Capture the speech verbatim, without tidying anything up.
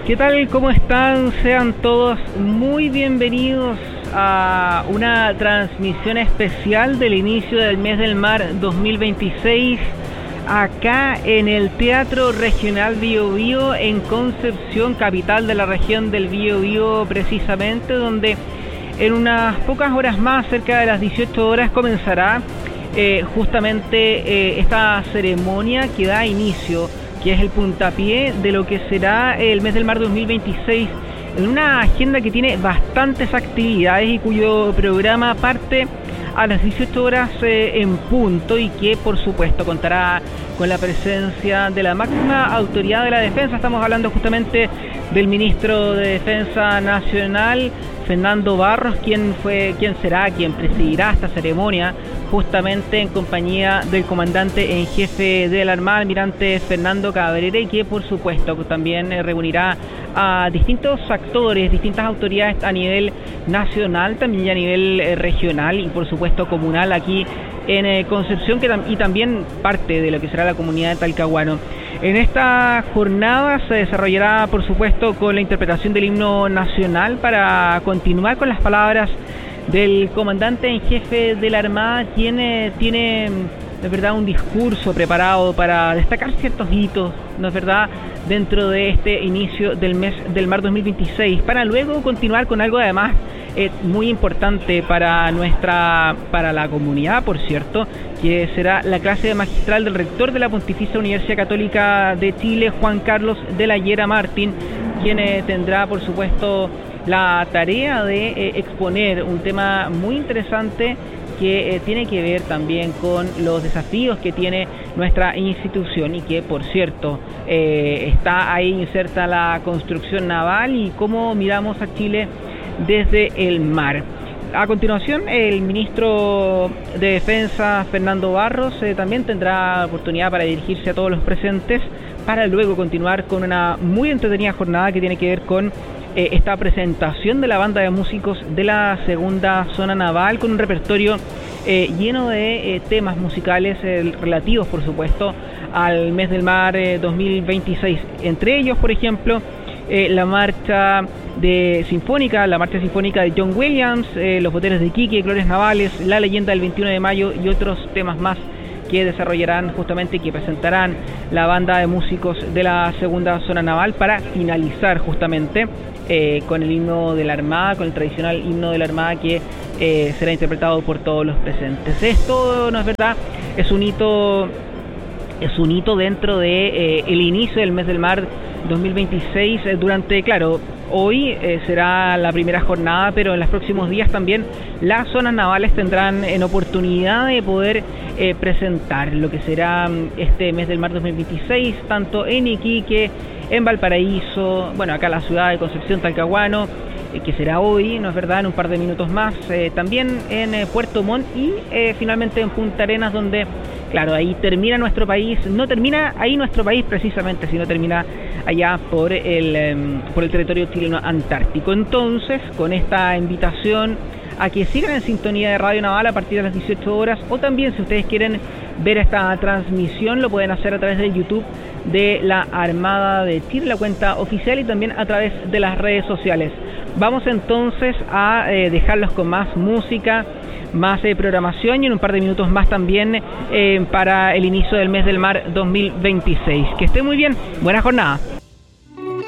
¿Qué tal? ¿Cómo están? Sean todos muy bienvenidos a una transmisión especial del inicio del Mes del Mar dos mil veintiséis acá en el Teatro Regional Biobío en Concepción, capital de la región del Biobío precisamente, donde en unas pocas horas más, cerca de las dieciocho horas, comenzará eh, justamente eh, esta ceremonia que da inicio, que es el puntapié de lo que será el Mes del Mar dos mil veintiséis, en una agenda que tiene bastantes actividades y cuyo programa parte a las dieciocho horas eh, en punto, y que por supuesto contará con la presencia de la máxima autoridad de la defensa. Estamos hablando justamente del ministro de Defensa Nacional, Fernando Barros, quien fue, quien será, quien presidirá esta ceremonia, justamente en compañía del comandante en jefe de la Armada, almirante Fernando Cabrera, y que por supuesto también reunirá a distintos actores, distintas autoridades a nivel nacional, también a nivel eh, regional y por supuesto comunal aquí en eh, Concepción, que y también parte de lo que será la comunidad de Talcahuano. En esta jornada se desarrollará por supuesto con la interpretación del himno nacional, para continuar con las palabras del comandante en jefe de la Armada, quien eh, tiene, de verdad, un discurso preparado para destacar ciertos hitos, ¿no es verdad?, dentro de este inicio del Mes del Mar dos mil veintiséis, para luego continuar con algo además eh, muy importante para nuestra, para la comunidad, por cierto, que será la clase magistral del rector de la Pontificia Universidad Católica de Chile, Juan Carlos de la Llera Martín, quien eh, tendrá, por supuesto, la tarea de eh, exponer un tema muy interesante que eh, tiene que ver también con los desafíos que tiene nuestra institución, y que, por cierto, eh, está ahí inserta la construcción naval y cómo miramos a Chile desde el mar. A continuación, el ministro de Defensa, Fernando Barros, eh, también tendrá oportunidad para dirigirse a todos los presentes, para luego continuar con una muy entretenida jornada que tiene que ver con eh, esta presentación de la banda de músicos de la segunda zona naval, con un repertorio eh, lleno de eh, temas musicales eh, relativos, por supuesto, al Mes del Mar eh, dos mil veintiséis. Entre ellos, por ejemplo, eh, la marcha de sinfónica, la marcha sinfónica de John Williams, eh, los boteros de Iquique, Glorias Navales, la leyenda del veintiuno de mayo y otros temas más que desarrollarán justamente y que presentarán la banda de músicos de la segunda zona naval, para finalizar justamente eh, con el himno de la Armada, con el tradicional himno de la Armada, que eh, será interpretado por todos los presentes. Esto, ¿no es verdad?, es un hito, es un hito dentro de eh, el inicio del Mes del Mar dos mil veintiséis, eh, durante, claro, hoy eh, será la primera jornada, pero en los próximos días también las zonas navales tendrán en oportunidad de poder eh, presentar lo que será este Mes del Mar dos mil veintiséis, tanto en Iquique, en Valparaíso, bueno, acá en la ciudad de Concepción, Talcahuano, eh, que será hoy, ¿no es verdad?, en un par de minutos más, eh, también en eh, Puerto Montt y eh, finalmente en Punta Arenas, donde, claro, ahí termina nuestro país, no termina ahí nuestro país precisamente, sino termina allá por el, eh, por el territorio chileno antártico. Entonces, con esta invitación a que sigan en sintonía de Radio Naval a partir de las dieciocho horas, o también si ustedes quieren ver esta transmisión, lo pueden hacer a través del YouTube de la Armada de Chile, la cuenta oficial, y también a través de las redes sociales. Vamos entonces a eh, dejarlos con más música, más eh, programación, y en un par de minutos más también eh, para el inicio del Mes del Mar dos mil veintiséis. Que esté muy bien, buena jornada.